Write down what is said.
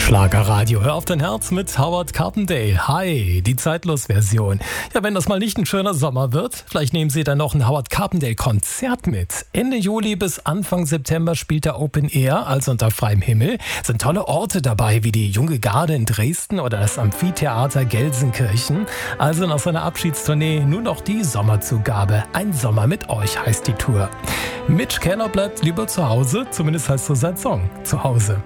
Schlagerradio, hör auf dein Herz mit Howard Carpendale. Hi, die Zeitlos-Version. Ja, wenn das mal nicht ein schöner Sommer wird, vielleicht nehmen Sie dann noch ein Howard Carpendale-Konzert mit. Ende Juli bis Anfang September spielt er Open Air, also unter freiem Himmel. Sind tolle Orte dabei, wie die Junge Garde in Dresden oder das Amphitheater Gelsenkirchen. Also nach seiner Abschiedstournee nur noch die Sommerzugabe. Ein Sommer mit euch heißt die Tour. Mitch Keller bleibt lieber zu Hause, zumindest heißt so sein Song, zu Hause.